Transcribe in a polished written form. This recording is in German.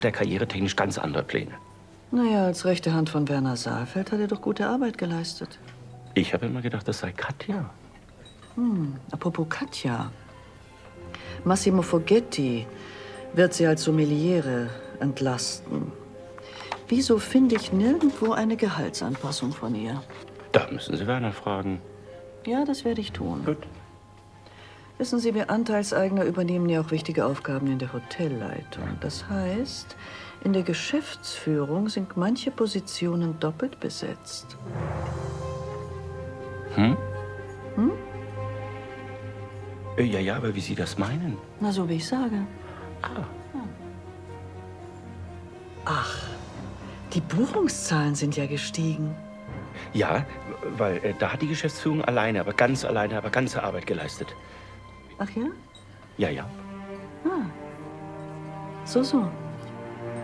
der karrieretechnisch ganz andere Pläne. Naja, als rechte Hand von Werner Saalfeld hat er doch gute Arbeit geleistet. Ich habe immer gedacht, das sei Katja. Apropos Katja. Massimo Foggetti wird sie als Sommeliere entlasten. Wieso finde ich nirgendwo eine Gehaltsanpassung von ihr? Da müssen Sie Werner fragen. Ja, das werde ich tun. Gut. Wissen Sie, wir Anteilseigner übernehmen ja auch wichtige Aufgaben in der Hotelleitung. Das heißt, in der Geschäftsführung sind manche Positionen doppelt besetzt. Ja, aber wie Sie das meinen? Na, so wie ich sage. Ah. Ach, die Buchungszahlen sind ja gestiegen. Ja, weil da hat die Geschäftsführung alleine, aber ganze Arbeit geleistet. Ach ja? Ja, ja. So.